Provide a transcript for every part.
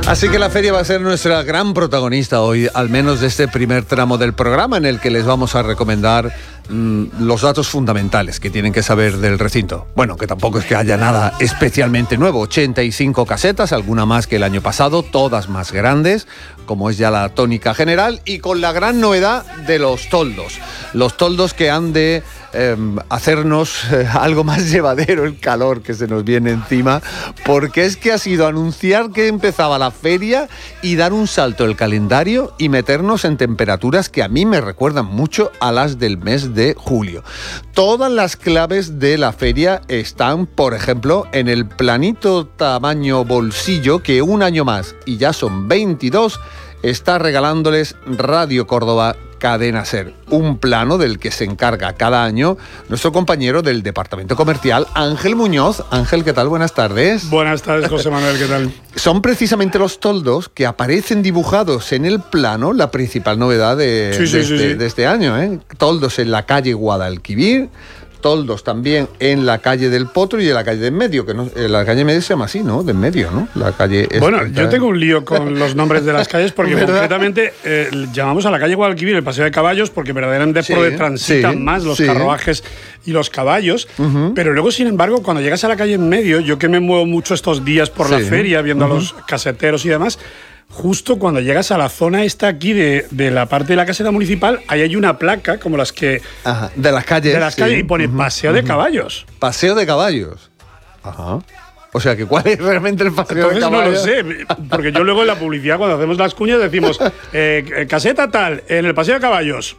Así que la feria va a ser nuestra gran protagonista hoy, al menos de este primer tramo del programa, en el que les vamos a recomendar los datos fundamentales que tienen que saber del recinto. Bueno, que tampoco es que haya nada especialmente nuevo. 85 casetas, alguna más que el año pasado, todas más grandes, como es ya la tónica general, y con la gran novedad de los toldos. Los toldos que han de hacernos algo más llevadero el calor que se nos viene encima, porque es que ha sido anunciar que empezaba la feria y dar un salto el calendario y meternos en temperaturas que a mí me recuerdan mucho a las del mes de julio. Todas las claves de la feria están, por ejemplo, en el planito tamaño bolsillo que un año más, y ya son 22, está regalándoles Radio Córdoba Cadena Ser, un plano del que se encarga cada año nuestro compañero del departamento comercial, Ángel Muñoz. Ángel, ¿qué tal? Buenas tardes. Buenas tardes, José Manuel, ¿qué tal? Son precisamente los toldos que aparecen dibujados en el plano, la principal novedad de este año, ¿eh? Toldos en la calle Guadalquivir, toldos también en la calle del Potro y en la calle de en medio, que no, la calle medio se llama así, ¿no? De en medio, ¿no? La calle bueno, yo tengo un lío con los nombres de las calles porque concretamente llamamos a la calle Guadalquivir el Paseo de Caballos porque verdaderamente por donde transitan más los carruajes y los caballos, pero luego, sin embargo, cuando llegas a la calle en medio, yo que me muevo mucho estos días por la feria, viendo a los caseteros y demás, justo cuando llegas a la zona esta aquí de la parte de la caseta municipal, ahí hay una placa como las que... Ajá, de las calles. De las calles y pone Paseo de Caballos. Paseo de Caballos. Ajá. O sea, que ¿cuál es realmente el paseo de caballos? No lo sé, porque yo luego en la publicidad, cuando hacemos las cuñas, decimos caseta tal, en el Paseo de Caballos.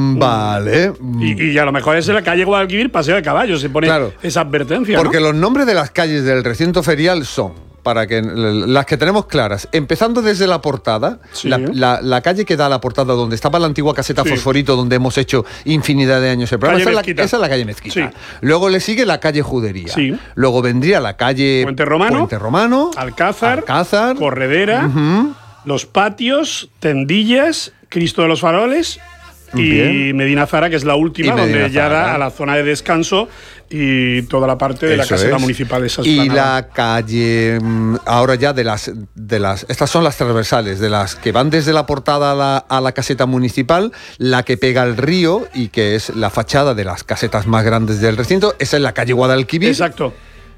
Vale. Y a lo mejor es en la calle Guadalquivir, Paseo de Caballos, se pone esa advertencia. Porque ¿no? los nombres de las calles del recinto ferial son, para que las que tenemos claras, empezando desde la portada, la calle que da a la portada donde estaba la antigua caseta Fosforito, donde hemos hecho infinidad de años el programa, esa es la calle Mezquita. Sí. Luego le sigue la calle Judería. Sí. Luego vendría la calle Puente Romano, Alcázar, Corredera, Los Patios, Tendillas, Cristo de los Faroles y Medina Zara, que es la última, donde ya da a la zona de descanso y toda la parte de la caseta municipal. Y la calle, ahora ya de las estas son las transversales, de las que van desde la portada a la caseta municipal, la que pega al río y que es la fachada de las casetas más grandes del recinto, esa es la calle Guadalquivir. Exacto.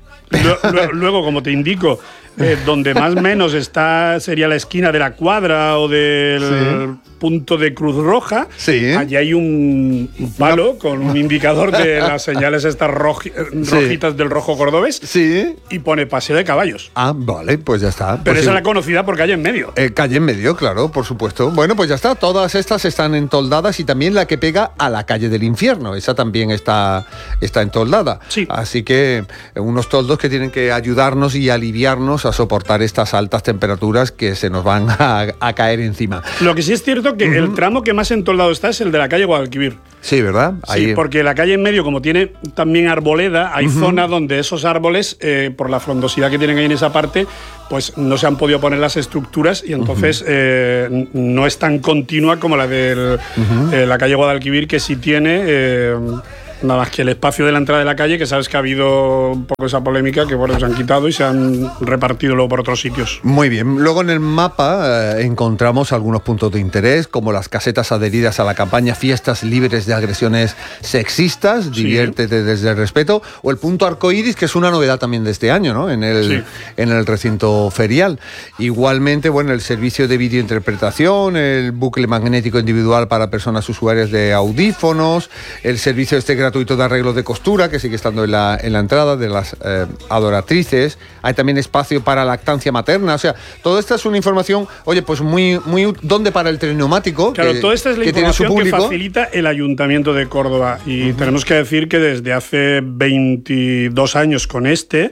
Luego, como te indico, donde más o menos sería la esquina de la Cuadra o del punto de Cruz Roja. Allí hay un palo con un indicador de las señales estas rojitas del rojo cordobés. Y pone Paseo de Caballos. Ah, vale, pues ya está. Pero esa es la conocida por calle en medio. Calle en medio, claro, por supuesto. Bueno, pues ya está. Todas estas están entoldadas y también la que pega a la calle del Infierno. Esa también está entoldada. Sí. Así que unos toldos que tienen que ayudarnos y aliviarnos a soportar estas altas temperaturas que se nos van a caer encima. Lo que sí es cierto que el tramo que más entoldado está es el de la calle Guadalquivir. Sí, ¿verdad? Sí, porque la calle en medio, como tiene también arboleda, hay zona donde esos árboles, por la frondosidad que tienen ahí en esa parte, pues no se han podido poner las estructuras y entonces no es tan continua como la de la calle Guadalquivir, que sí tiene... nada más que el espacio de la entrada de la calle, que sabes que ha habido un poco esa polémica, que bueno, se han quitado y se han repartido luego por otros sitios. Muy bien. Luego en el mapa encontramos algunos puntos de interés, como las casetas adheridas a la campaña Fiestas Libres de Agresiones Sexistas, Diviértete desde el Respeto, o el punto arcoíris, que es una novedad también de este año, ¿no? En el recinto ferial. Igualmente, bueno, el servicio de videointerpretación, el bucle magnético individual para personas usuarias de audífonos, el servicio gratuito de arreglos de costura, que sigue estando en la entrada de las adoratrices. Hay también espacio para lactancia materna. O sea, toda esta es una información, oye, pues muy ¿dónde para el tren neumático? Claro, toda esta es la información que facilita el Ayuntamiento de Córdoba. Y tenemos que decir que desde hace 22 años con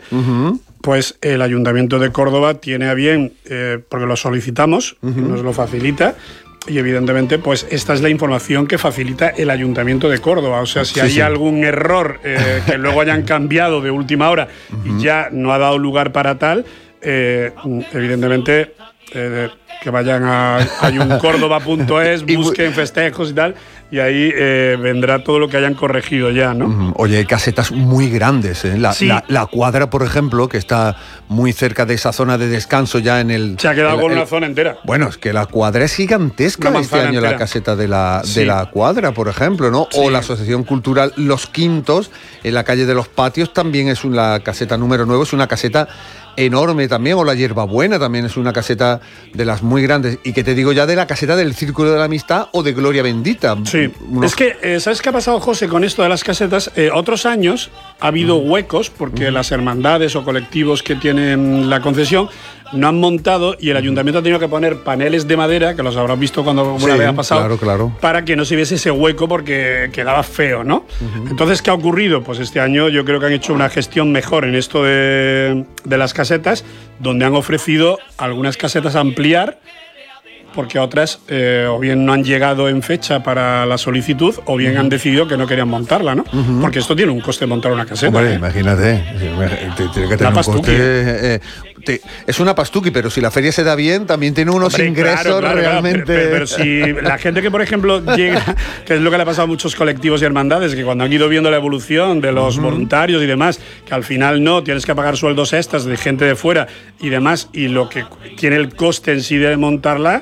pues el Ayuntamiento de Córdoba tiene a bien, porque lo solicitamos, nos lo facilita. Y evidentemente, pues esta es la información que facilita el Ayuntamiento de Córdoba. O sea, si hay algún error que luego hayan cambiado de última hora y ya no ha dado lugar para tal, evidentemente, que vayan a ayuncórdoba.es, busquen festejos y tal, y ahí vendrá todo lo que hayan corregido ya, ¿no? Oye, hay casetas muy grandes, ¿eh? La Cuadra, por ejemplo, que está muy cerca de esa zona de descanso ya en el... Se ha quedado con una zona entera. Bueno, es que la Cuadra es gigantesca este año, entera. La caseta de la Cuadra, por ejemplo, ¿no? Sí. O la Asociación Cultural Los Quintos, en la calle de los Patios, también es una caseta número 9, es una caseta enorme también, o la Hierbabuena también es una caseta de las muy grandes, y que te digo ya de la caseta del Círculo de la Amistad o de Gloria Bendita. Sí, es que, ¿sabes qué ha pasado, José, con esto de las casetas? Otros años ha habido huecos, porque las hermandades o colectivos que tienen la concesión no han montado, y el ayuntamiento ha tenido que poner paneles de madera, que los habrás visto cuando una vez ha pasado, claro. Para que no se viese ese hueco, porque quedaba feo, ¿no? Entonces, ¿qué ha ocurrido? Pues este año yo creo que han hecho una gestión mejor en esto de las casetas, donde han ofrecido algunas casetas a ampliar, porque otras o bien no han llegado en fecha para la solicitud, o bien han decidido que no querían montarla, ¿no? Porque esto tiene un coste montar una caseta. Hombre, imagínate, tiene que tener un coste... es una pastuqui, pero si la feria se da bien, también tiene unos ingresos realmente... Pero si la gente que, por ejemplo, llega, que es lo que le ha pasado a muchos colectivos y hermandades, que cuando han ido viendo la evolución de los voluntarios y demás, que al final no, tienes que pagar sueldos extras de gente de fuera y demás, y lo que tiene el coste en sí de montarla...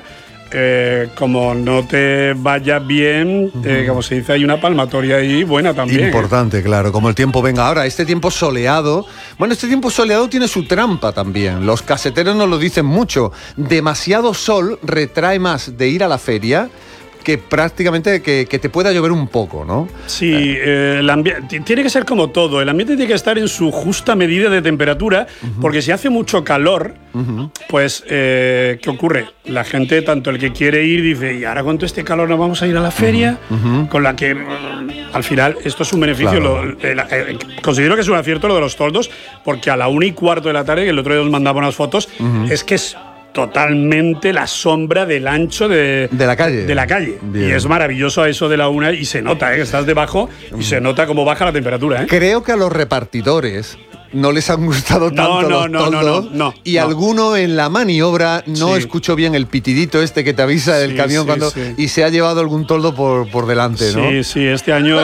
como no te vaya bien, como se dice, hay una palmatoria ahí buena también. Importante, claro, como el tiempo venga. Ahora, este tiempo soleado, este tiempo soleado tiene su trampa también. Los caseteros nos lo dicen mucho. Demasiado sol retrae más de ir a la feria que prácticamente que te pueda llover un poco, ¿no? Sí, el ambiente tiene que ser como todo. El ambiente tiene que estar en su justa medida de temperatura, porque si hace mucho calor, pues, ¿qué ocurre? La gente, tanto el que quiere ir, dice, ¿y ahora con todo este calor no vamos a ir a la feria? Con la que, al final, esto es un beneficio. Claro. Considero que es un acierto lo de los toldos, porque a la 1:15 de la tarde, que el otro día os mandaba unas fotos, es que es totalmente la sombra del ancho de la calle. Bien. Y es maravilloso eso de la 1, y se nota, que estás debajo y se nota cómo baja la temperatura. Creo que a los repartidores no les han gustado tanto los toldos, y alguno en la maniobra no escuchó bien el pitidito este que te avisa del camión y se ha llevado algún toldo por delante, ¿no? Sí, este año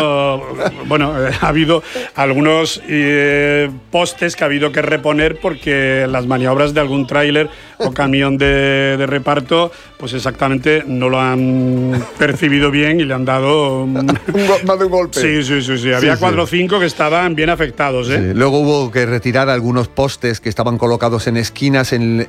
ha habido algunos postes que ha habido que reponer porque las maniobras de algún tráiler o camión de reparto, pues exactamente no lo han percibido bien y le han dado más de un golpe. Sí. Había 4 o 5 que estaban bien afectados, ¿eh? Sí. Luego hubo que retirar algunos postes que estaban colocados en esquinas, en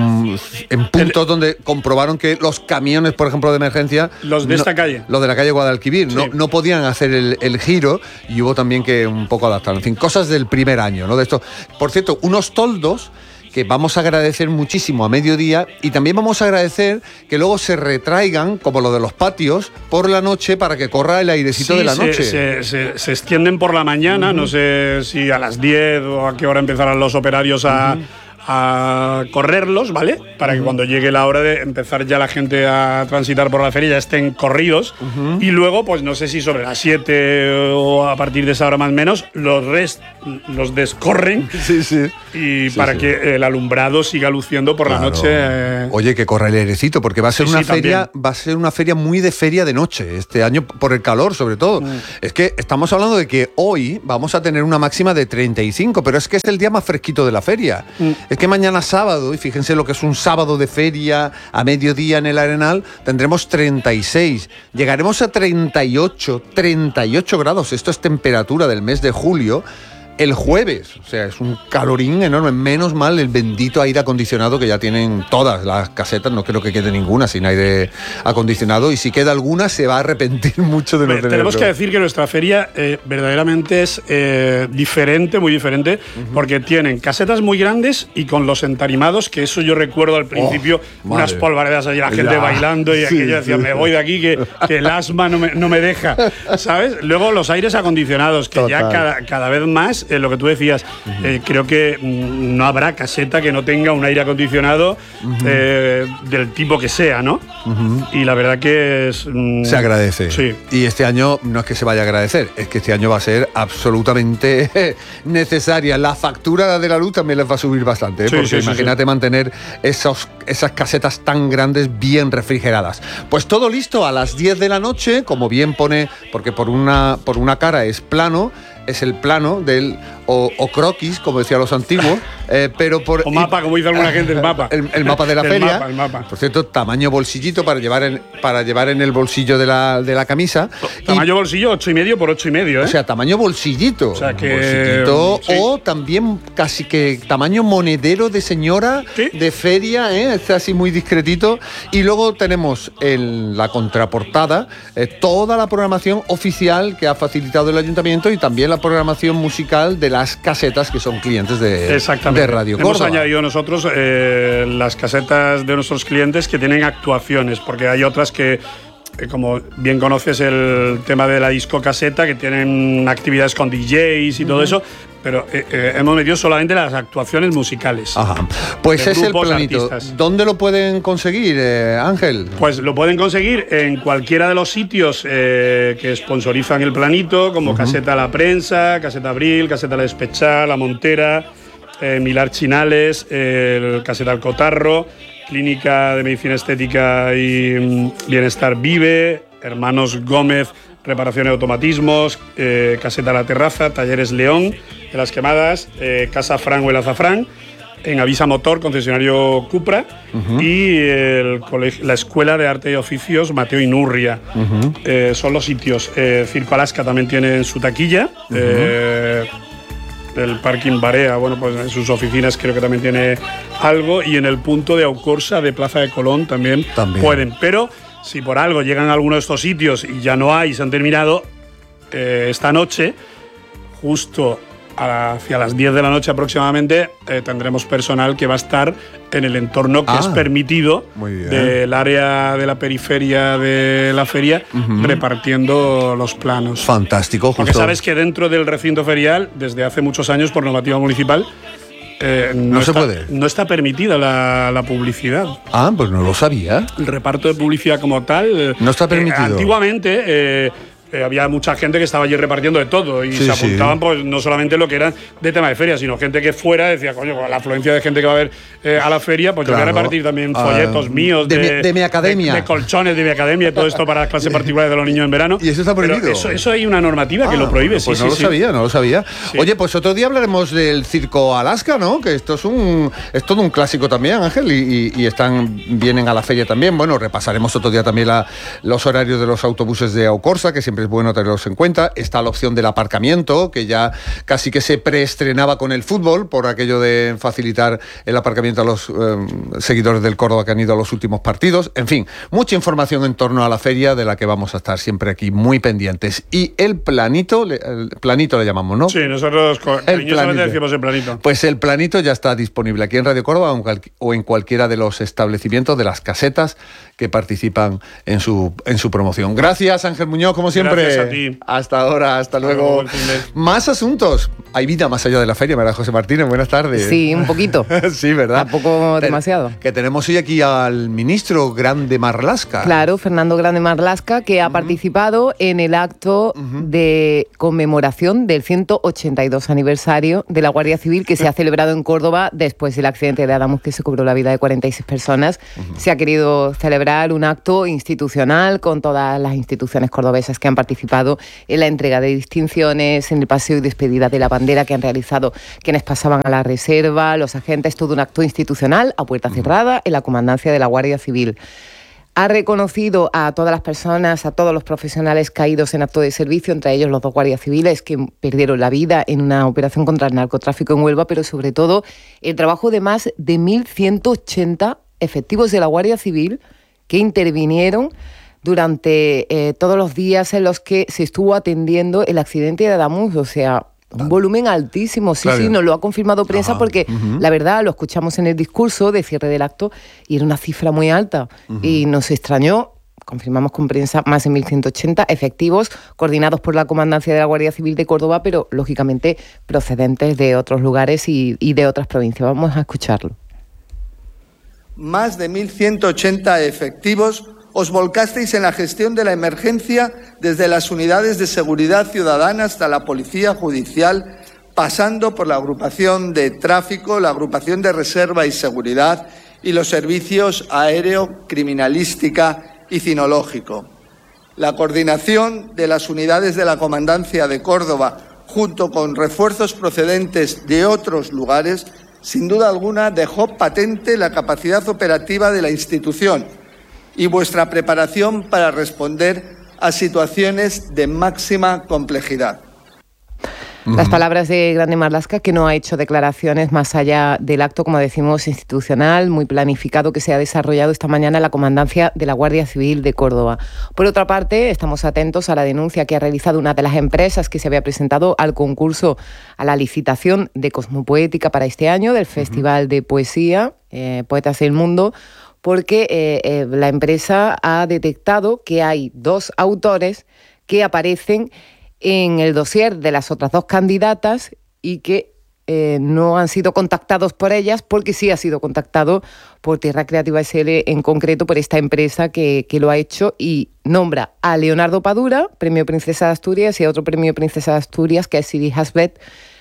puntos donde comprobaron que los camiones, por ejemplo, de emergencia... Los de esta calle. Los de la calle Guadalquivir, no podían hacer el giro, y hubo también que un poco adaptar. En fin, cosas del primer año, ¿no? De esto. Por cierto, unos toldos que vamos a agradecer muchísimo a mediodía, y también vamos a agradecer que luego se retraigan, como lo de los patios, por la noche para que corra el airecito de la noche. Se extienden por la mañana, no sé si a las 10 o a qué hora empezarán los operarios a correrlos, ¿vale? Para que cuando llegue la hora de empezar ya la gente a transitar por la feria ya estén corridos, y luego, pues no sé si sobre las 7 o a partir de esa hora más o menos, los descorren para que el alumbrado siga luciendo por la noche. Oye, que corra el airecito, porque va a ser va a ser una feria muy de feria de noche este año, por el calor sobre todo. Es que estamos hablando de que hoy vamos a tener una máxima de 35, pero es que es el día más fresquito de la feria. Es que mañana sábado, y fíjense lo que es un sábado de feria a mediodía en el Arenal, tendremos 36. Llegaremos a 38 grados. Esto es temperatura del mes de julio. El jueves, o sea, es un calorín enorme. Menos mal el bendito aire acondicionado que ya tienen todas las casetas. No creo que quede ninguna sin aire acondicionado, y si queda alguna se va a arrepentir mucho de no tenerlo. Tenemos que decir que nuestra feria verdaderamente es diferente, muy diferente, porque tienen casetas muy grandes y con los entarimados, que eso yo recuerdo al principio, unas polvaredas allí, la gente bailando, y aquello decía, me voy de aquí, que el asma no me deja, ¿sabes? Luego los aires acondicionados, que ya cada vez más lo que tú decías, creo que no habrá caseta que no tenga un aire acondicionado del tipo que sea, ¿no? Y la verdad que es... se agradece. Sí. Y este año no es que se vaya a agradecer, es que este año va a ser absolutamente necesaria. La factura de la luz también les va a subir bastante, porque imagínate mantener esas casetas tan grandes bien refrigeradas. Pues todo listo a las 10 de la noche, como bien pone, porque por una cara es plano, es el plano del o croquis, como decían los antiguos, pero por... O mapa, como dice alguna gente, el mapa. El mapa de la feria. El mapa. Por cierto, tamaño bolsillito para llevar en el bolsillo de la camisa. Tamaño bolsillo 8,5 por 8,5, ¿eh? O sea, tamaño bolsillito. O sea, que... Bolsillito, o también casi que tamaño monedero de señora de feria, ¿eh? Está así muy discretito. Y luego tenemos en la contraportada toda la programación oficial que ha facilitado el ayuntamiento y también la programación musical de las casetas que son clientes de Radio Córdoba. Hemos añadido nosotros las casetas de nuestros clientes que tienen actuaciones, porque hay otras que, como bien conoces el tema de la disco caseta, que tienen actividades con DJs y todo eso, pero hemos metido solamente las actuaciones musicales. Ajá. Pues es el planito. Artistas. ¿Dónde lo pueden conseguir, Ángel? Pues lo pueden conseguir en cualquiera de los sitios que sponsorizan el planito, como Caseta La Prensa, Caseta Abril, Caseta La Despechá, La Montera, Milar Chinales, el Caseta El Cotarro, Clínica de Medicina Estética y Bienestar Vive, Hermanos Gómez, Reparación y Automatismos, Caseta La Terraza, Talleres León, de Las Quemadas, Casa Fran o el Azafrán, en Avisa Motor, concesionario Cupra, y la Escuela de Arte y Oficios Mateo Inurria. Son los sitios. Circo Alaska también tiene en su taquilla. El Parking Barea, bueno, pues en sus oficinas creo que también tiene algo, y en el punto de Aucorsa de Plaza de Colón también pueden. Pero si por algo llegan a alguno de estos sitios y ya no hay, se han terminado, esta noche, justo hacia las 10 de la noche aproximadamente, tendremos personal que va a estar en el entorno que es permitido del área de la periferia de la feria, repartiendo los planos. Fantástico, justo. Porque sabes que dentro del recinto ferial, desde hace muchos años, por normativa municipal, no está permitida la publicidad. Ah, pues no lo sabía. El reparto de publicidad como tal no está permitido. Antiguamente había mucha gente que estaba allí repartiendo de todo y se apuntaban pues no solamente lo que eran de tema de feria, sino gente que fuera decía, coño, con la afluencia de gente que va a ver a la feria, pues yo voy a repartir también folletos míos de mi academia, de colchones de mi academia y todo esto para las clases particulares de los niños en verano. Y eso está prohibido. Pero eso hay una normativa que lo prohíbe. Pues no lo sabía. Sí. Oye, pues otro día hablaremos del Circo Alaska, ¿no? Que esto es todo un clásico también, Ángel, y vienen a la feria también. Bueno, repasaremos otro día también los horarios de los autobuses de Aucorsa, que siempre es bueno tenerlos en cuenta. Está la opción del aparcamiento, que ya casi que se preestrenaba con el fútbol, por aquello de facilitar el aparcamiento a los seguidores del Córdoba que han ido a los últimos partidos. En fin, mucha información en torno a la feria, de la que vamos a estar siempre aquí muy pendientes. Y el planito le llamamos, ¿no? Sí, nosotros cariñosamente decimos el planito. Pues el planito ya está disponible aquí en Radio Córdoba o en cualquiera de los establecimientos, de las casetas que participan en su promoción. Gracias, Ángel Muñoz, como siempre. Gracias a ti. Hasta ahora, hasta luego. Más asuntos. Hay vida más allá de la feria, ¿verdad, José Martínez? Buenas tardes. Sí, un poquito. Sí, ¿verdad? Tampoco demasiado. Que tenemos hoy aquí al ministro Grande Marlaska. Claro, Fernando Grande Marlaska, que ha participado en el acto de conmemoración del 182 aniversario de la Guardia Civil, que se ha celebrado en Córdoba después del accidente de Adamus, que se cobró la vida de 46 personas. Se ha querido celebrar un acto institucional con todas las instituciones cordobesas que han participado en la entrega de distinciones, en el paseo y despedida de la bandera que han realizado quienes pasaban a la reserva, los agentes, todo un acto institucional a puerta cerrada en la comandancia de la Guardia Civil. Ha reconocido a todas las personas, a todos los profesionales caídos en acto de servicio, entre ellos los 2 guardias civiles que perdieron la vida en una operación contra el narcotráfico en Huelva, pero sobre todo el trabajo de más de 1.180 efectivos de la Guardia Civil que intervinieron durante todos los días en los que se estuvo atendiendo el accidente de Adamus, o sea, un volumen altísimo. Sí, claro. Sí, nos lo ha confirmado prensa porque la verdad lo escuchamos en el discurso de cierre del acto y era una cifra muy alta y nos extrañó confirmamos con prensa, más de 1.180 efectivos coordinados por la Comandancia de la Guardia Civil de Córdoba, pero lógicamente procedentes de otros lugares y de otras provincias. Vamos a escucharlo. Más de 1.180 efectivos os volcasteis en la gestión de la emergencia desde las unidades de seguridad ciudadana hasta la Policía Judicial, pasando por la agrupación de tráfico, la agrupación de reserva y seguridad y los servicios aéreo, criminalística y cinológico. La coordinación de las unidades de la Comandancia de Córdoba, junto con refuerzos procedentes de otros lugares, sin duda alguna dejó patente la capacidad operativa de la institución y vuestra preparación para responder a situaciones de máxima complejidad. Las palabras de Grande Marlaska, que no ha hecho declaraciones más allá del acto, como decimos, institucional, muy planificado, que se ha desarrollado esta mañana en la Comandancia de la Guardia Civil de Córdoba. Por otra parte, estamos atentos a la denuncia que ha realizado una de las empresas que se había presentado al concurso, a la licitación de Cosmopoética para este año, del Festival de Poesía, Poetas del Mundo, porque la empresa ha detectado que hay 2 autores que aparecen en el dossier de las otras 2 candidatas y que no han sido contactados por ellas, porque sí ha sido contactado por Tierra Creativa SL, en concreto por esta empresa que lo ha hecho, y nombra a Leonardo Padura, Premio Princesa de Asturias, y a otro Premio Princesa de Asturias, que es Siri Hasbet.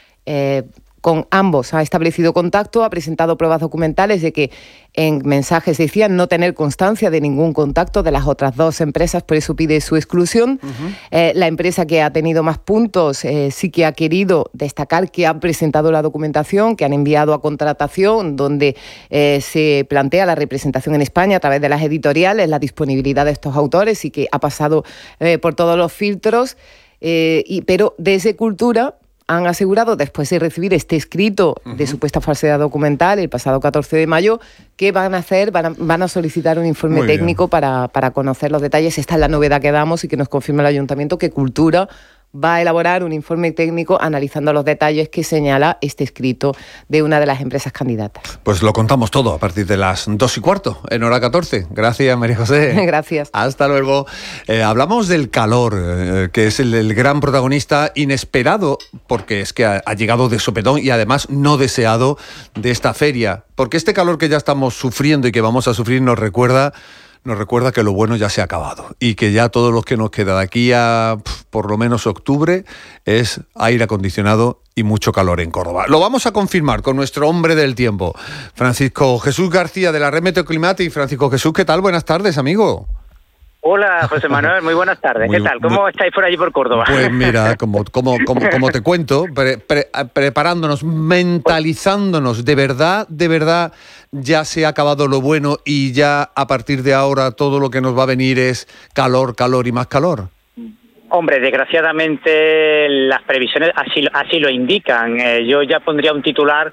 Con ambos ha establecido contacto, ha presentado pruebas documentales de que en mensajes decían no tener constancia de ningún contacto de las otras 2 empresas, por eso pide su exclusión. La empresa que ha tenido más puntos sí que ha querido destacar que han presentado la documentación, que han enviado a contratación, donde se plantea la representación en España a través de las editoriales, la disponibilidad de estos autores, y que ha pasado por todos los filtros, pero desde Cultura han asegurado, después de recibir este escrito de supuesta falsedad documental el pasado 14 de mayo, que van a solicitar un informe técnico para conocer los detalles. Esta es la novedad que damos y que nos confirma el Ayuntamiento, que Cultura va a elaborar un informe técnico analizando los detalles que señala este escrito de una de las empresas candidatas. Pues lo contamos todo a partir de las 2:15, en hora 14. Gracias, María José. Gracias. Hasta luego. Hablamos del calor, que es el gran protagonista inesperado, porque es que ha llegado de sopetón y además no deseado de esta feria. Porque este calor que ya estamos sufriendo y que vamos a sufrir nos recuerda que lo bueno ya se ha acabado y que ya todo lo que nos queda de aquí a por lo menos octubre es aire acondicionado y mucho calor en Córdoba. Lo vamos a confirmar con nuestro hombre del tiempo, Francisco Jesús García, de la Red Meteoclimática. Francisco Jesús, ¿qué tal? Buenas tardes, amigo. Hola, José Manuel, muy buenas tardes. ¿Qué tal? ¿Cómo estáis por allí por Córdoba? Pues mira, como te cuento, preparándonos, mentalizándonos, de verdad, ya se ha acabado lo bueno y ya a partir de ahora todo lo que nos va a venir es calor, calor y más calor. Hombre, desgraciadamente las previsiones así lo indican. Yo ya pondría un titular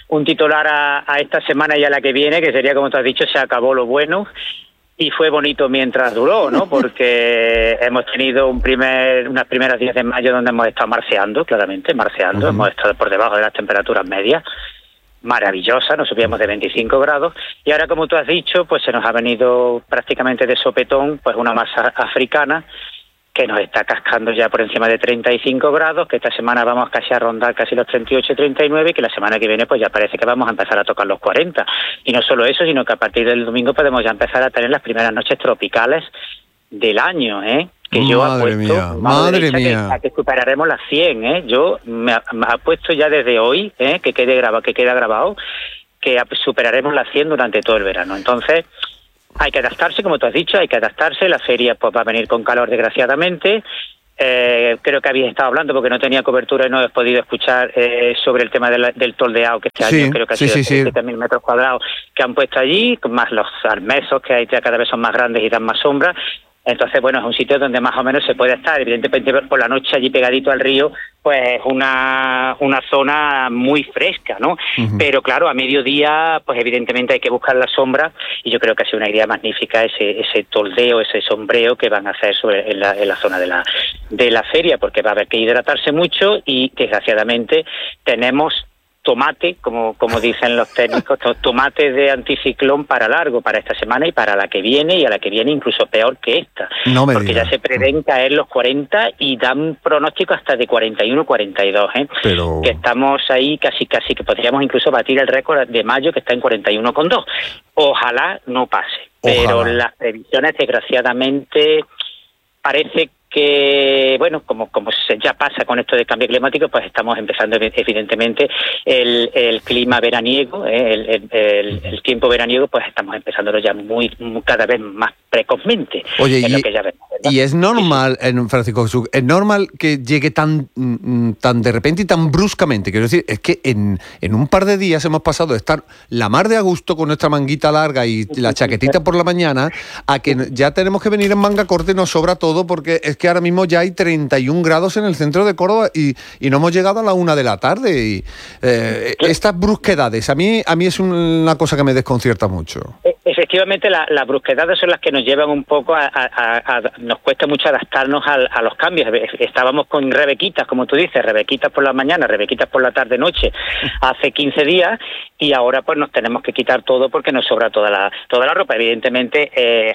a esta semana y a la que viene, que sería, como tú has dicho, se acabó lo bueno. Y fue bonito mientras duró, ¿no? Porque hemos tenido unas primeras 10 de mayo donde hemos estado marceando, hemos estado por debajo de las temperaturas medias, maravillosa, nos subíamos de 25 grados, y ahora, como tú has dicho, pues se nos ha venido prácticamente de sopetón, pues una masa africana que nos está cascando ya por encima de 35 grados, que esta semana vamos casi a rondar casi los 38, 39, y que la semana que viene pues ya parece que vamos a empezar a tocar los 40. Y no solo eso, sino que a partir del domingo podemos ya empezar a tener las primeras noches tropicales del año, que yo apuesto, madre mía, que superaremos las 100, Yo me apuesto ya desde hoy, que queda grabado, que superaremos las 100 durante todo el verano. Entonces, hay que adaptarse, como tú has dicho, la feria pues va a venir con calor, desgraciadamente. Creo que habéis estado hablando porque no tenía cobertura y no he podido escuchar sobre el tema del toldeado, que este año creo que ha sido 7.000 metros cuadrados que han puesto allí, más los armesos que hay ya cada vez son más grandes y dan más sombra. Entonces, bueno, es un sitio donde más o menos se puede estar. Evidentemente, por la noche allí pegadito al río, pues es una zona muy fresca, ¿no? Pero claro, a mediodía, pues evidentemente hay que buscar la sombra, y yo creo que ha sido una idea magnífica ese toldeo, ese sombreo que van a hacer en la zona de la feria, porque va a haber que hidratarse mucho y, desgraciadamente, tenemos tomate, como dicen los técnicos, tomate de anticiclón para largo, para esta semana y para la que viene, y a la que viene incluso peor que esta. No me porque digas. Ya se prevén caer los 40 y dan pronóstico hasta de 41, 42, Pero... que estamos ahí casi que podríamos incluso batir el récord de mayo, que está en 41,2. Ojalá no pase, pero las previsiones, desgraciadamente, parece que, bueno, como ya pasa con esto de cambio climático, pues estamos empezando evidentemente el clima veraniego, el tiempo veraniego, pues estamos empezándolo ya cada vez más precozmente. Oye, lo que ya vemos, ¿verdad? Y es normal, Francisco Jesús, es normal que llegue tan de repente y tan bruscamente. Quiero decir, es que en un par de días hemos pasado de estar la mar de a gusto con nuestra manguita larga y la chaquetita por la mañana, a que ya tenemos que venir en manga corta y nos sobra todo, porque es que ahora mismo ya hay 31 grados en el centro de Córdoba y no hemos llegado a la 1 de la tarde. Y, estas brusquedades, a mí es una cosa que me desconcierta mucho. Efectivamente, las brusquedades son las que nos llevan un poco nos cuesta mucho adaptarnos a los cambios. Estábamos con rebequitas, como tú dices, rebequitas por la mañana, rebequitas por la tarde-noche, hace 15 días, y ahora pues nos tenemos que quitar todo porque nos sobra toda la ropa. Evidentemente,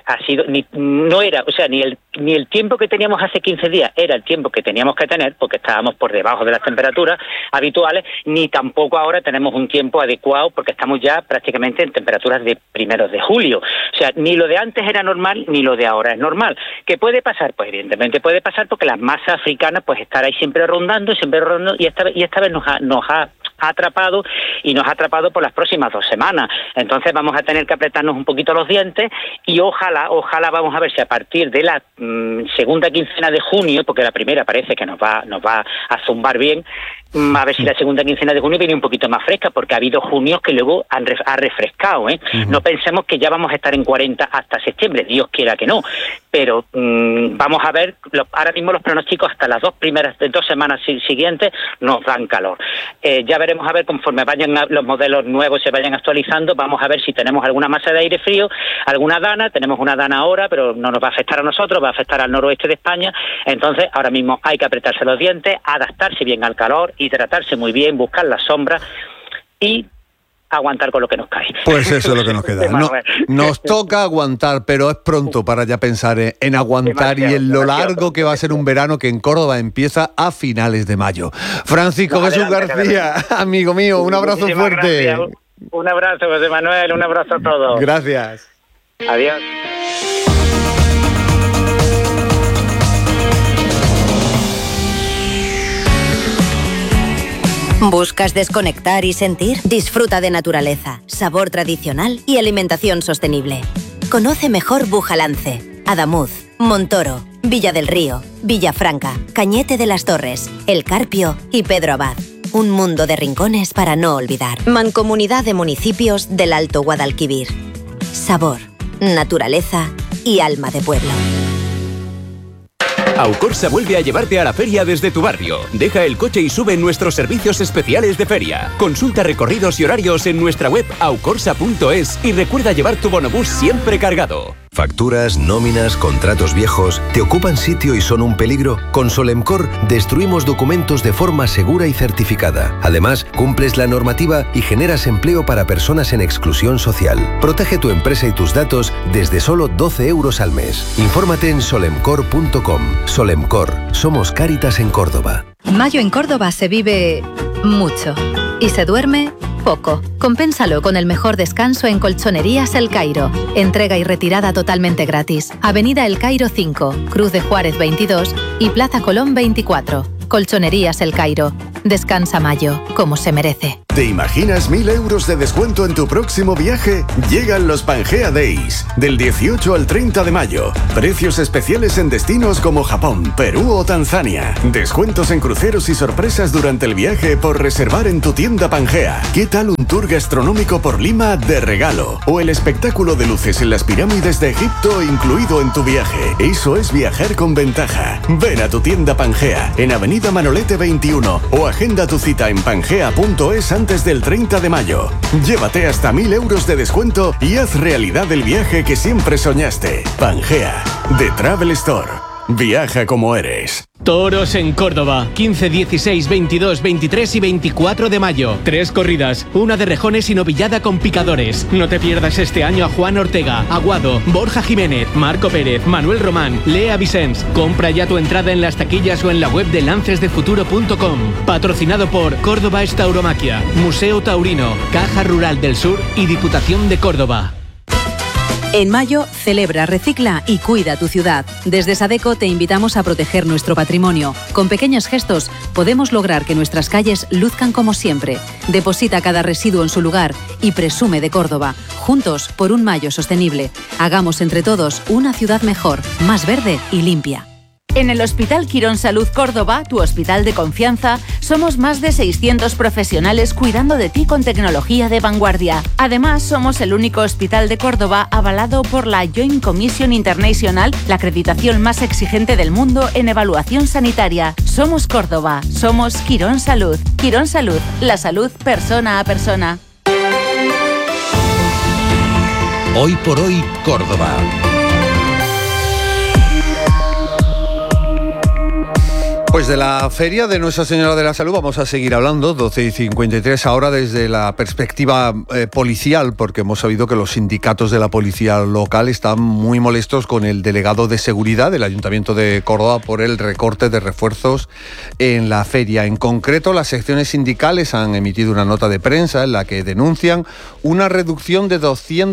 ni el tiempo que teníamos hace 15 días era el tiempo que teníamos que tener, porque estábamos por debajo de las temperaturas habituales, ni tampoco ahora tenemos un tiempo adecuado, porque estamos ya prácticamente en temperaturas de primeros de julio. O sea, ni lo de antes era normal, ni lo de ahora es normal. ¿Qué puede pasar? Pues evidentemente puede pasar porque las masas africanas pues están ahí siempre rondando, y esta vez nos ha atrapado, y nos ha atrapado por las próximas 2 semanas. Entonces vamos a tener que apretarnos un poquito los dientes, y ojalá vamos a ver si a partir de la segunda quincena de junio, porque la primera parece que nos va a zumbar bien, a ver si la segunda quincena de junio viene un poquito más fresca, porque ha habido junios que luego ha refrescado, No pensemos que ya vamos a estar en 40 hasta septiembre, Dios quiera que no, pero vamos a ver, ahora mismo los pronósticos hasta las 2 semanas siguientes nos dan calor. Ya veremos a ver, conforme vayan los modelos nuevos se vayan actualizando, vamos a ver si tenemos alguna masa de aire frío, alguna dana. Tenemos una dana ahora, pero no nos va a afectar a nosotros, va a afectar al noroeste de España. Entonces ahora mismo hay que apretarse los dientes, adaptarse bien al calor, hidratarse muy bien, buscar la sombra y aguantar con lo que nos cae. Pues eso es lo que nos queda. Nos toca aguantar, pero es pronto para ya pensar en aguantar y en lo largo que va a ser un verano que en Córdoba empieza a finales de mayo. Francisco Jesús García, amigo mío, un abrazo fuerte. Gracias. Un abrazo, José Manuel, un abrazo a todos. Gracias. Adiós. ¿Buscas desconectar y sentir? Disfruta de naturaleza, sabor tradicional y alimentación sostenible. Conoce mejor Bujalance, Adamuz, Montoro, Villa del Río, Villafranca, Cañete de las Torres, El Carpio y Pedro Abad. Un mundo de rincones para no olvidar. Mancomunidad de Municipios del Alto Guadalquivir. Sabor, naturaleza y alma de pueblo. Aucorsa vuelve a llevarte a la feria desde tu barrio. Deja el coche y sube en nuestros servicios especiales de feria. Consulta recorridos y horarios en nuestra web aucorsa.es y recuerda llevar tu bonobús siempre cargado. Facturas, nóminas, contratos viejos, ¿te ocupan sitio y son un peligro? Con Solemcor destruimos documentos de forma segura y certificada. Además, cumples la normativa y generas empleo para personas en exclusión social. Protege tu empresa y tus datos desde solo 12 euros al mes. Infórmate en solemcor.com. Solemcor, somos Cáritas en Córdoba. Mayo en Córdoba se vive mucho y se duerme poco. Compénsalo con el mejor descanso en Colchonerías El Cairo. Entrega y retirada totalmente gratis. Avenida El Cairo 5, Cruz de Juárez 22 y Plaza Colón 24. Colchonerías El Cairo. Descansa Mayo, como se merece. ¿Te imaginas 1.000 euros de descuento en tu próximo viaje? Llegan los Pangea Days, del 18 al 30 de mayo. Precios especiales en destinos como Japón, Perú o Tanzania. Descuentos en cruceros y sorpresas durante el viaje por reservar en tu tienda Pangea. ¿Qué tal un tour gastronómico por Lima de regalo? O el espectáculo de luces en las pirámides de Egipto incluido en tu viaje. Eso es viajar con ventaja. Ven a tu tienda Pangea, en Avenida Manolete 21, o agenda tu cita en pangea.es antes del 30 de mayo. Llévate hasta 1.000 euros de descuento y haz realidad el viaje que siempre soñaste. Pangea, The Travel Store. Viaja como eres. Toros en Córdoba, 15, 16, 22, 23 y 24 de mayo. 3 corridas, una de rejones y novillada con picadores. No te pierdas este año a Juan Ortega, Aguado, Borja Jiménez, Marco Pérez, Manuel Román, Lea Vicens. Compra ya tu entrada en las taquillas o en la web de lancesdefuturo.com. Patrocinado por Córdoba Tauromaquia, Museo Taurino, Caja Rural del Sur y Diputación de Córdoba. En mayo, celebra, recicla y cuida tu ciudad. Desde Sadeco te invitamos a proteger nuestro patrimonio. Con pequeños gestos podemos lograr que nuestras calles luzcan como siempre. Deposita cada residuo en su lugar y presume de Córdoba. Juntos por un mayo sostenible. Hagamos entre todos una ciudad mejor, más verde y limpia. En el Hospital Quirón Salud Córdoba, tu hospital de confianza, somos más de 600 profesionales cuidando de ti con tecnología de vanguardia. Además, somos el único hospital de Córdoba avalado por la Joint Commission International, la acreditación más exigente del mundo en evaluación sanitaria. Somos Córdoba, somos Quirón Salud. Quirón Salud, la salud persona a persona. Hoy por hoy, Córdoba. Pues de la Feria de Nuestra Señora de la Salud vamos a seguir hablando, 12:53 ahora desde la perspectiva policial, porque hemos sabido que los sindicatos de la policía local están muy molestos con el delegado de seguridad del Ayuntamiento de Córdoba por el recorte de refuerzos en la feria. En concreto, las secciones sindicales han emitido una nota de prensa en la que denuncian una reducción de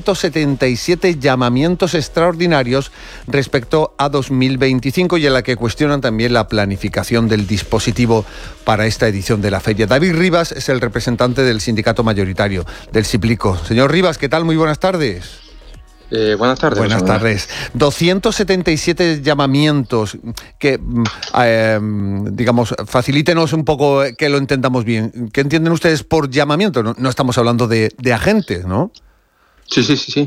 277 llamamientos extraordinarios respecto a 2025 y en la que cuestionan también la planificación del dispositivo para esta edición de la feria. David Rivas es el representante del sindicato mayoritario del Ciplico. Señor Rivas, ¿qué tal? Muy buenas tardes. Buenas tardes. Buenas tardes. 277 llamamientos que, digamos, facilítenos un poco que lo entendamos bien. ¿Qué entienden ustedes por llamamiento? No estamos hablando de agentes, ¿no? Sí.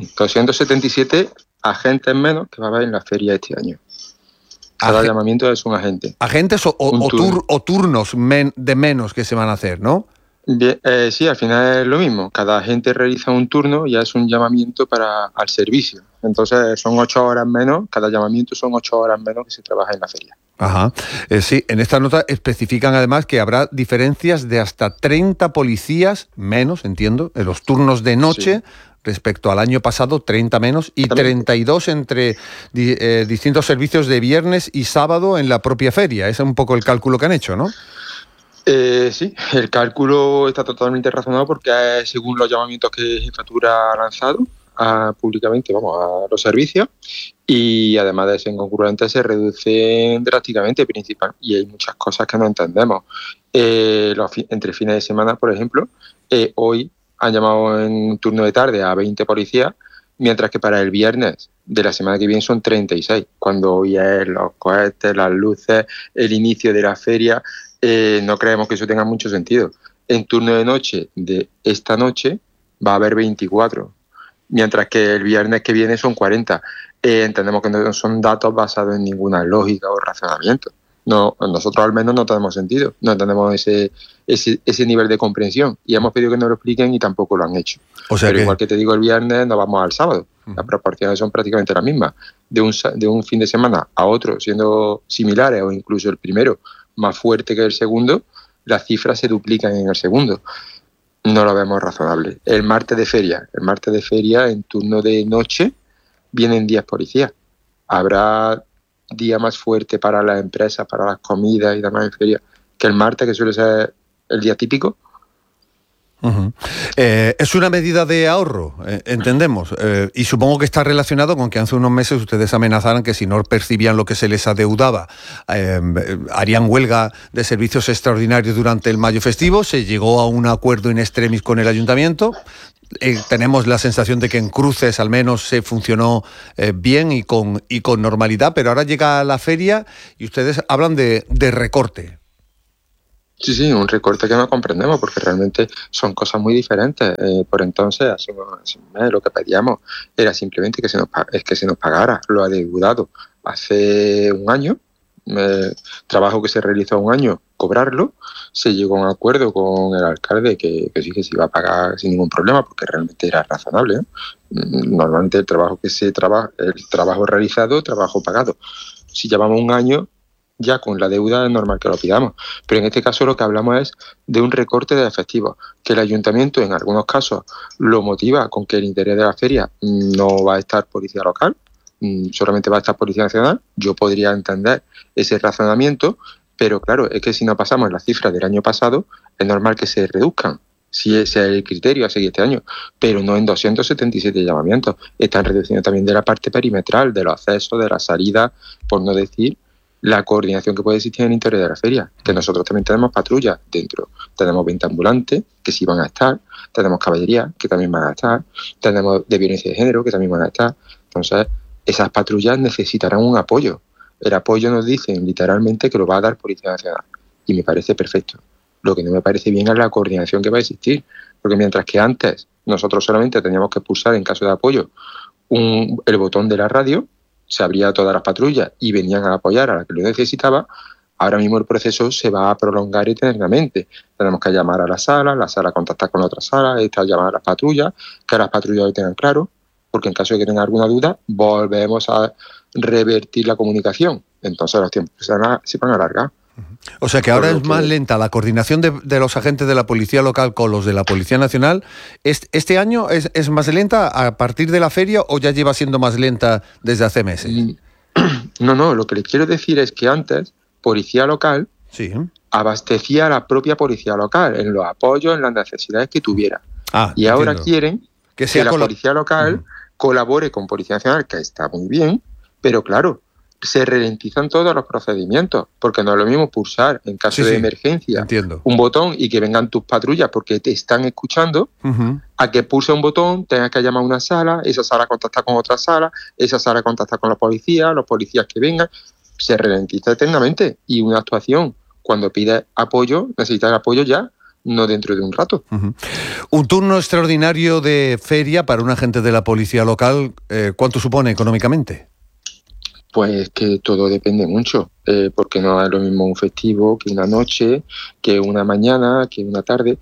277 agentes menos que va a haber en la feria este año. Cada llamamiento es un agente. ¿Agentes o turnos de menos que se van a hacer, no? Bien, sí, al final es lo mismo. Cada agente realiza un turno y es un llamamiento al servicio. Entonces son 8 horas menos, cada llamamiento son 8 horas menos que se trabaja en la feria. Ajá. Sí, en esta nota especifican además que habrá diferencias de hasta 30 policías menos, entiendo, en los turnos de noche. Sí. Respecto al año pasado, 30 menos y 32 entre distintos servicios de viernes y sábado en la propia feria. Ese es un poco el cálculo que han hecho, ¿no? Sí, el cálculo está totalmente razonado porque es según los llamamientos que Jefatura ha lanzado públicamente, a los servicios, y además de ser incongruentes se reducen drásticamente y hay muchas cosas que no entendemos. Entre fines de semana, por ejemplo, hoy han llamado en un turno de tarde a 20 policías, mientras que para el viernes de la semana que viene son 36. Cuando hoy es los cohetes, las luces, el inicio de la feria, no creemos que eso tenga mucho sentido. En turno de noche de esta noche va a haber 24, mientras que el viernes que viene son 40. Entendemos que no son datos basados en ninguna lógica o razonamiento. No, nosotros al menos no tenemos sentido, no tenemos ese nivel de comprensión y hemos pedido que nos lo expliquen y tampoco lo han hecho. Pero igual que te digo, el viernes nos vamos al sábado. Las proporciones son prácticamente las mismas. De un fin de semana a otro, siendo similares o incluso el primero más fuerte que el segundo, las cifras se duplican en el segundo. No lo vemos razonable. El martes de feria en turno de noche vienen 10 policías. Habrá día más fuerte para las empresas, para las comidas y demás en feria, que el martes, que suele ser el día típico. Uh-huh. Es una medida de ahorro, entendemos, y supongo que está relacionado con que hace unos meses ustedes amenazaron que si no percibían lo que se les adeudaba, harían huelga de servicios extraordinarios durante el mayo festivo. Se llegó a un acuerdo in extremis con el ayuntamiento. Tenemos la sensación de que en Cruces al menos se funcionó bien y con normalidad, pero ahora llega la feria y ustedes hablan de recorte. Sí, un recorte que no comprendemos porque realmente son cosas muy diferentes. Por entonces, hace un mes, lo que pedíamos era simplemente que se nos pagara lo adeudado hace un año, trabajo que se realizó un año, cobrarlo. Se llegó a un acuerdo con el alcalde que sí que se iba a pagar sin ningún problema porque realmente era razonable, ¿no? Normalmente el trabajo realizado, trabajo pagado. Si llevamos un año ya con la deuda, es normal que lo pidamos. Pero en este caso lo que hablamos es de un recorte de efectivos, que el ayuntamiento en algunos casos lo motiva con que el interior de la feria no va a estar policía local, solamente va a estar Policía Nacional. Yo podría entender ese razonamiento, pero claro, es que si no pasamos las cifras del año pasado, es normal que se reduzcan, si ese es el criterio a seguir este año, pero no en 277 llamamientos. Están reduciendo también de la parte perimetral, de los accesos, de la salida, por no decir la coordinación que puede existir en el interior de la feria, que nosotros también tenemos patrullas dentro, tenemos 20 ambulantes que sí van a estar, tenemos caballería que también van a estar, tenemos de violencia de género que también van a estar. Entonces, esas patrullas necesitarán un apoyo. El apoyo nos dicen literalmente que lo va a dar Policía Nacional y me parece perfecto. Lo que no me parece bien es la coordinación que va a existir, porque mientras que antes nosotros solamente teníamos que pulsar en caso de apoyo el botón de la radio, se abría todas las patrullas y venían a apoyar a la que lo necesitaba, ahora mismo el proceso se va a prolongar eternamente. Tenemos que llamar a la sala contactar con la otra sala, llamar a las patrullas, que las patrullas lo tengan claro, porque en caso de que tengan alguna duda, volvemos a revertir la comunicación. Entonces los tiempos se van a alargar. O sea que ahora es más lenta la coordinación de los agentes de la Policía Local con los de la Policía Nacional. ¿Este año es más lenta a partir de la feria o ya lleva siendo más lenta desde hace meses? No, lo que les quiero decir es que antes Policía Local abastecía a la propia Policía Local en los apoyos, en las necesidades que tuviera. Y ahora quieren que la Policía Local colabore con Policía Nacional, que está muy bien, pero claro, se ralentizan todos los procedimientos, porque no es lo mismo pulsar en caso de emergencia un botón y que vengan tus patrullas porque te están escuchando, a que pulse un botón, tengas que llamar a una sala, esa sala contacta con otra sala, esa sala contacta con la policía, los policías que vengan, se ralentiza eternamente. Y una actuación, cuando pide apoyo, necesita el apoyo ya, no dentro de un rato. Un turno extraordinario de feria para un agente de la Policía Local, ¿cuánto supone económicamente? Pues que todo depende mucho, porque no es lo mismo un festivo que una noche, que una mañana, que una tarde.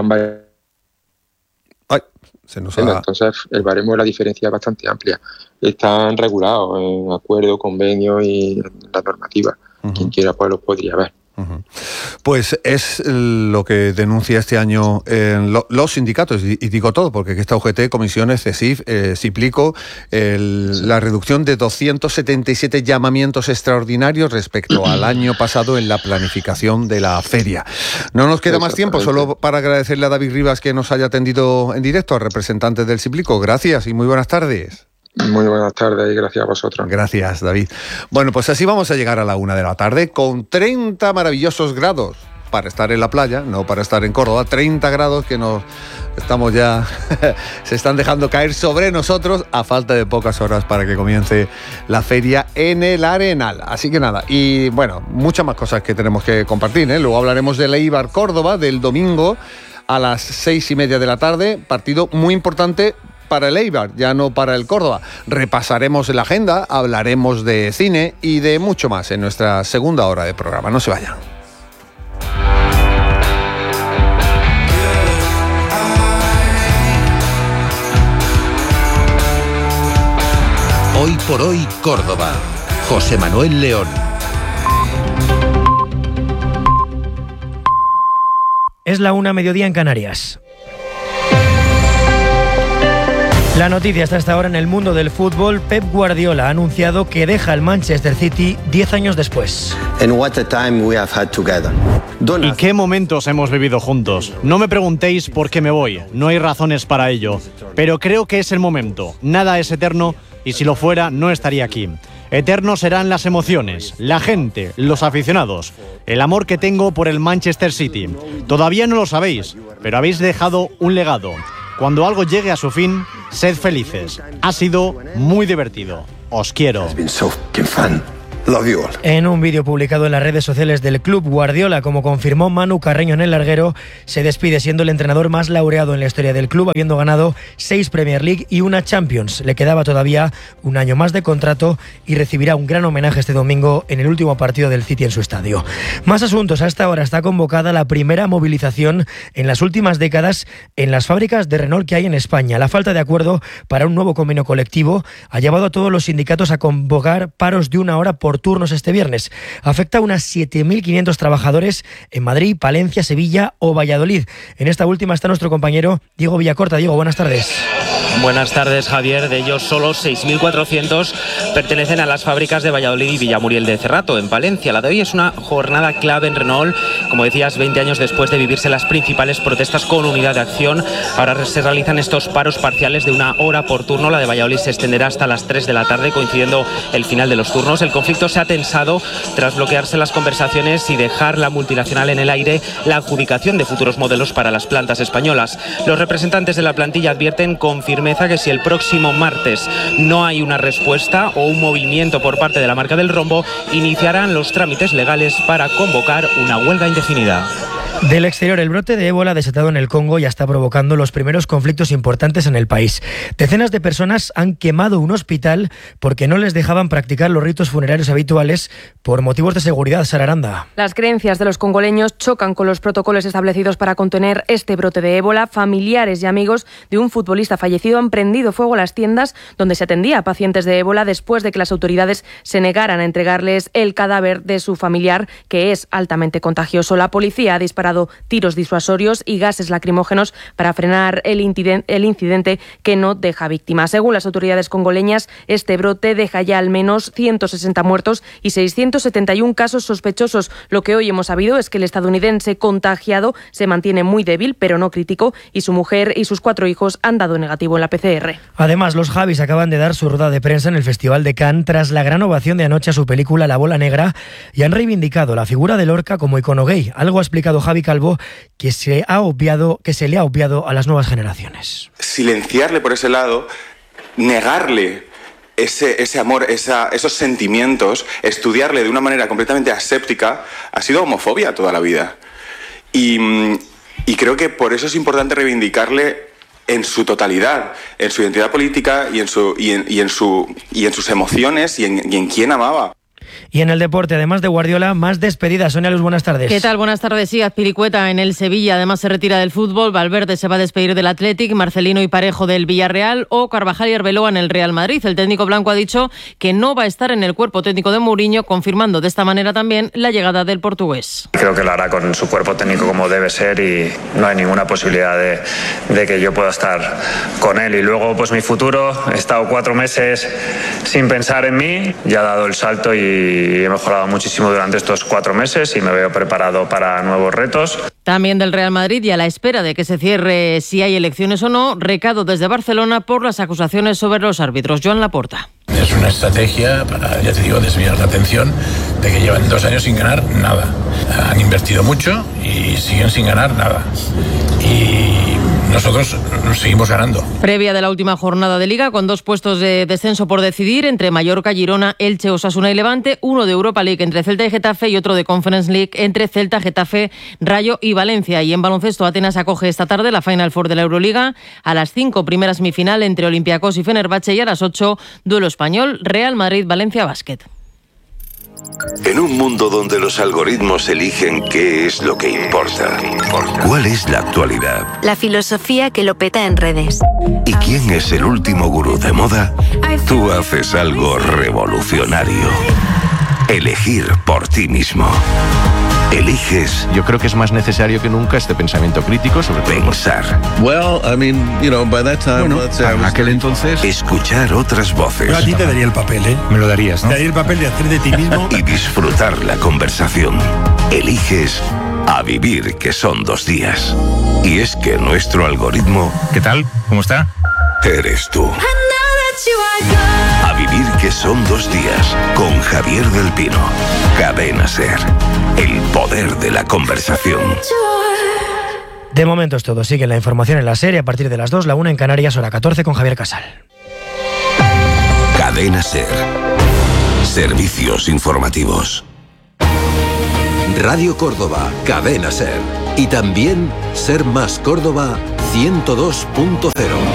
Entonces el baremo de la diferencia es bastante amplia. Están regulados en acuerdo, convenio y la normativa. Quien quiera pues los podría ver. Pues es lo que denuncia este año los sindicatos, y digo todo, porque aquí está UGT, Comisiones, CESIF, Ciplico, la reducción de 277 llamamientos extraordinarios respecto al año pasado en la planificación de la feria. No nos queda más tiempo, solo para agradecerle a David Rivas que nos haya atendido en directo, al representante del Ciplico. Gracias y muy buenas tardes. Muy buenas tardes y gracias a vosotros. Gracias, David. Bueno, pues así vamos a llegar a la 1 de la tarde con 30 maravillosos grados para estar en la playa, no para estar en Córdoba. 30 grados que nos estamos ya se están dejando caer sobre nosotros a falta de pocas horas para que comience la feria en el Arenal. Así que nada, y bueno, muchas más cosas que tenemos que compartir, ¿eh? Luego hablaremos del Eibar Córdoba del domingo a las 6:30 de la tarde, partido muy importante para el Eibar, ya no para el Córdoba. Repasaremos la agenda, hablaremos de cine y de mucho más en nuestra segunda hora de programa. No se vayan. Hoy por hoy, Córdoba. José Manuel León. Es la 1:00 en Canarias. La noticia está hasta ahora en el mundo del fútbol. Pep Guardiola ha anunciado que deja el Manchester City 10 años después. ¿Y qué momentos hemos vivido juntos? No me preguntéis por qué me voy, no hay razones para ello. Pero creo que es el momento. Nada es eterno y si lo fuera no estaría aquí. Eternos serán las emociones, la gente, los aficionados, el amor que tengo por el Manchester City. Todavía no lo sabéis, pero habéis dejado un legado. Cuando algo llegue a su fin, sed felices. Ha sido muy divertido. Os quiero. En un vídeo publicado en las redes sociales del club, Guardiola, como confirmó Manu Carreño en el larguero, se despide siendo el entrenador más laureado en la historia del club, habiendo ganado 6 Premier League y una Champions. Le quedaba todavía un año más de contrato y recibirá un gran homenaje este domingo en el último partido del City en su estadio. Más asuntos. Hasta ahora está convocada la primera movilización en las últimas décadas en las fábricas de Renault que hay en España. La falta de acuerdo para un nuevo convenio colectivo ha llevado a todos los sindicatos a convocar paros de 1 hora por por turnos este viernes. Afecta a unas 7.500 trabajadores en Madrid, Palencia, Sevilla o Valladolid. En esta última está nuestro compañero Diego Villacorta. Diego, buenas tardes. Buenas tardes, Javier. De ellos, solo 6.400 pertenecen a las fábricas de Valladolid y Villamuriel de Cerrato, en Palencia. La de hoy es una jornada clave en Renault. Como decías, 20 años después de vivirse las principales protestas con unidad de acción, ahora se realizan estos paros parciales de 1 hora por turno. La de Valladolid se extenderá hasta las 3 de la tarde, coincidiendo el final de los turnos. El conflicto se ha tensado tras bloquearse las conversaciones y dejar la multinacional en el aire la adjudicación de futuros modelos para las plantas españolas. Los representantes de la plantilla advierten con firmeza que si el próximo martes no hay una respuesta o un movimiento por parte de la marca del rombo, iniciarán los trámites legales para convocar una huelga indefinida. Del exterior, el brote de ébola desatado en el Congo ya está provocando los primeros conflictos importantes en el país. Decenas de personas han quemado un hospital porque no les dejaban practicar los ritos funerarios habituales por motivos de seguridad. Sara Aranda. Las creencias de los congoleños chocan con los protocolos establecidos para contener este brote de ébola. Familiares y amigos de un futbolista fallecido han prendido fuego a las tiendas donde se atendía a pacientes de ébola después de que las autoridades se negaran a entregarles el cadáver de su familiar, que es altamente contagioso. La policía ha disparado tiros disuasorios y gases lacrimógenos para frenar el incidente que no deja víctimas. Según las autoridades congoleñas, este brote deja ya al menos 160 muertos y 671 casos sospechosos. Lo que hoy hemos sabido es que el estadounidense contagiado se mantiene muy débil, pero no crítico, y su mujer y sus 4 hijos han dado negativo en la PCR. Además, los Javis acaban de dar su rueda de prensa en el Festival de Cannes tras la gran ovación de anoche a su película La Bola Negra y han reivindicado la figura de Lorca como icono gay. Algo ha explicado Javi Calvo que se le ha obviado a las nuevas generaciones. Silenciarle por ese lado, negarle ese amor, esos sentimientos, estudiarle de una manera completamente aséptica, ha sido homofobia toda la vida. Y creo que por eso es importante reivindicarle en su totalidad, en su identidad política y en sus emociones y en quién amaba. Y en el deporte, además de Guardiola, más despedidas. Sonia Luz, buenas tardes. ¿Qué tal? Buenas tardes. Sí, Azpilicueta en el Sevilla, además se retira del fútbol. Valverde se va a despedir del Athletic, Marcelino y Parejo del Villarreal o Carvajal y Arbeloa en el Real Madrid. El técnico blanco ha dicho que no va a estar en el cuerpo técnico de Mourinho, confirmando de esta manera también la llegada del portugués. Creo que lo hará con su cuerpo técnico como debe ser y no hay ninguna posibilidad de que yo pueda estar con él. Y luego, pues mi futuro, he estado 4 meses sin pensar en mí, ya he dado el salto y he mejorado muchísimo durante estos 4 meses y me veo preparado para nuevos retos. También del Real Madrid y a la espera de que se cierre si hay elecciones o no, recado desde Barcelona por las acusaciones sobre los árbitros. Joan Laporta. Es una estrategia para, ya te digo, desviar la atención de que llevan 2 años sin ganar nada. Han invertido mucho y siguen sin ganar nada. Y nosotros seguimos ganando. Previa de la última jornada de Liga, con 2 puestos de descenso por decidir entre Mallorca, Girona, Elche, Osasuna y Levante, uno de Europa League entre Celta y Getafe y otro de Conference League entre Celta, Getafe, Rayo y Valencia. Y en baloncesto, Atenas acoge esta tarde la Final Four de la Euroliga. A las 5, primera semifinal entre Olympiacos y Fenerbahce, y a las 8, duelo español, Real Madrid-Valencia Basket. En un mundo donde los algoritmos eligen qué es lo que importa, ¿cuál es la actualidad? La filosofía que lo peta en redes. ¿Y quién es el último gurú de moda? Tú haces algo revolucionario. Elegir por ti mismo. Eliges. Yo creo que es más necesario que nunca este pensamiento crítico sobre pensar. Bueno, en aquel entonces. Escuchar otras voces. Pero a ti te daría el papel, ¿eh? Me lo darías, ¿no? Te daría el papel de hacer de ti mismo. Y disfrutar la conversación. Eliges a vivir, que son 2 días. Y es que nuestro algoritmo. ¿Qué tal? ¿Cómo está? Eres tú. A vivir, que son 2 días, con Javier del Pino. Cadena SER. El poder de la conversación. De momento es todo. Sigue la información en la SER a partir de las 2, la 1 en Canarias, hora 14 con Javier Casal. Cadena SER. Servicios informativos. Radio Córdoba, Cadena SER. Y también Ser Más Córdoba 102.0.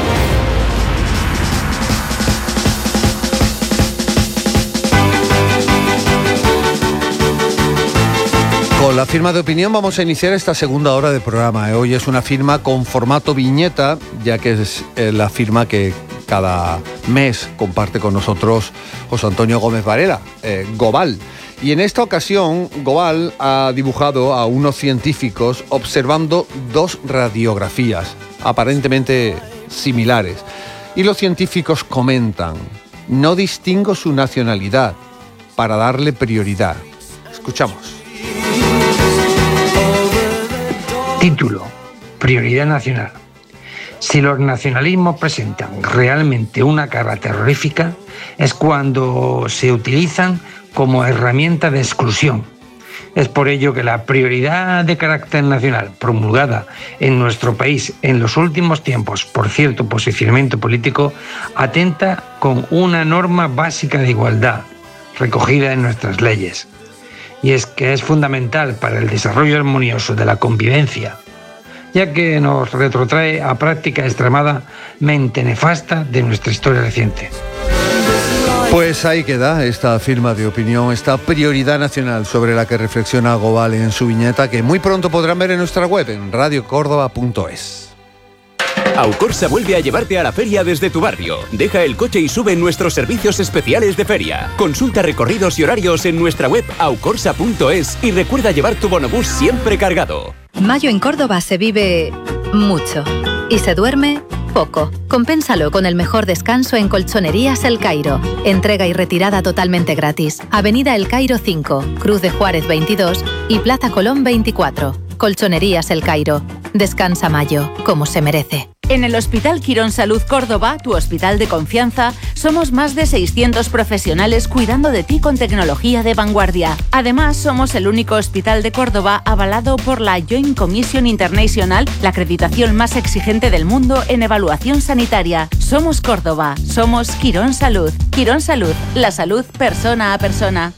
Con la firma de opinión vamos a iniciar esta segunda hora de programa. Hoy es una firma con formato viñeta, ya que es la firma que cada mes comparte con nosotros José Antonio Gómez Varela, Gobal. Y en esta ocasión, Gobal ha dibujado a unos científicos observando dos radiografías aparentemente similares. Y los científicos comentan: no distingo su nacionalidad para darle prioridad. Escuchamos. Título: Prioridad nacional. Si los nacionalismos presentan realmente una cara terrorífica, es cuando se utilizan como herramienta de exclusión. Es por ello que la prioridad de carácter nacional promulgada en nuestro país en los últimos tiempos por cierto posicionamiento político atenta con una norma básica de igualdad recogida en nuestras leyes. Y es que es fundamental para el desarrollo armonioso de la convivencia, ya que nos retrotrae a práctica extremadamente nefasta de nuestra historia reciente. Pues ahí queda esta firma de opinión, esta prioridad nacional sobre la que reflexiona Gobal en su viñeta, que muy pronto podrán ver en nuestra web, en radiocórdoba.es. Aucorsa vuelve a llevarte a la feria desde tu barrio. Deja el coche y sube en nuestros servicios especiales de feria. Consulta recorridos y horarios en nuestra web aucorsa.es y recuerda llevar tu bonobús siempre cargado. Mayo en Córdoba se vive mucho y se duerme poco. Compénsalo con el mejor descanso en Colchonerías El Cairo. Entrega y retirada totalmente gratis. Avenida El Cairo 5, Cruz de Juárez 22 y Plaza Colón 24. Colchonerías El Cairo. Descansa Mayo, como se merece. En el Hospital Quirón Salud Córdoba, tu hospital de confianza, somos más de 600 profesionales cuidando de ti con tecnología de vanguardia. Además, somos el único hospital de Córdoba avalado por la Joint Commission International, la acreditación más exigente del mundo en evaluación sanitaria. Somos Córdoba, somos Quirón Salud. Quirón Salud, la salud persona a persona.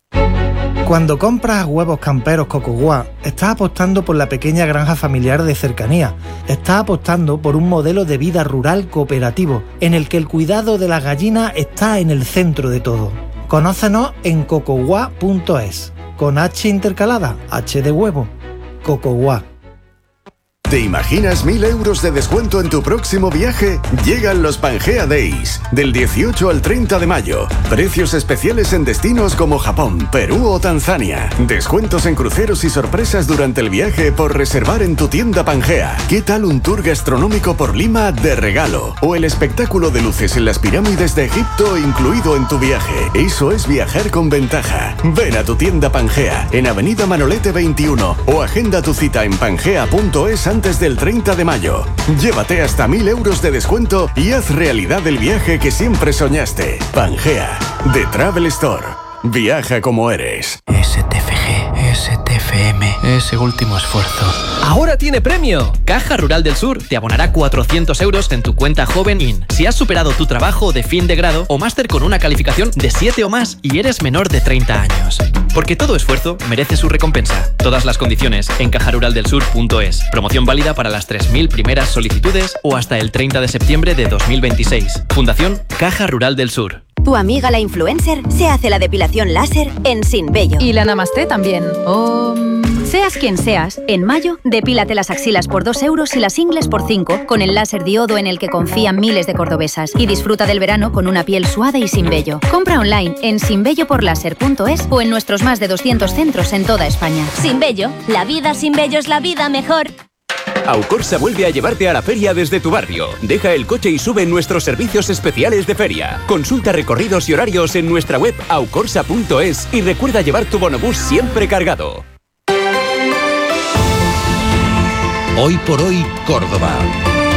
Cuando compras huevos camperos Cocoguá, estás apostando por la pequeña granja familiar de cercanía. Estás apostando por un modelo de vida rural cooperativo, en el que el cuidado de las gallinas está en el centro de todo. Conócenos en cocoguá.es, con H intercalada, H de huevo. Cocoguá. ¿Te imaginas 1.000 euros de descuento en tu próximo viaje? Llegan los Pangea Days, del 18 al 30 de mayo. Precios especiales en destinos como Japón, Perú o Tanzania. Descuentos en cruceros y sorpresas durante el viaje por reservar en tu tienda Pangea. ¿Qué tal un tour gastronómico por Lima de regalo? O el espectáculo de luces en las pirámides de Egipto incluido en tu viaje. Eso es viajar con ventaja. Ven a tu tienda Pangea, en Avenida Manolete 21, o agenda tu cita en pangea.es antes del 30 de mayo. Llévate hasta 1.000 euros de descuento y haz realidad el viaje que siempre soñaste. Pangea, de Travel Store. Viaja como eres. STFG, STFM, ese último esfuerzo. ¡Ahora tiene premio! Caja Rural del Sur te abonará 400 euros en tu cuenta Joven IN si has superado tu trabajo de fin de grado o máster con una calificación de 7 o más y eres menor de 30 años. Porque todo esfuerzo merece su recompensa. Todas las condiciones en cajaruraldelsur.es. Promoción válida para las 3.000 primeras solicitudes o hasta el 30 de septiembre de 2026. Fundación Caja Rural del Sur. Tu amiga la influencer se hace la depilación láser en Sinbello. Y la Namaste también. Seas quien seas, en mayo, depílate las axilas por 2 euros y las ingles por 5 con el láser diodo en el que confían miles de cordobesas. Y disfruta del verano con una piel suave y sin vello. Compra online en sinbelloporlaser.es o en nuestros más de 200 centros en toda España. Sinbello, la vida sin vello es la vida mejor. Aucorsa vuelve a llevarte a la feria desde tu barrio. Deja el coche y sube en nuestros servicios especiales de feria. Consulta recorridos y horarios en nuestra web aucorsa.es y recuerda llevar tu bonobús siempre cargado. Hoy por hoy, Córdoba.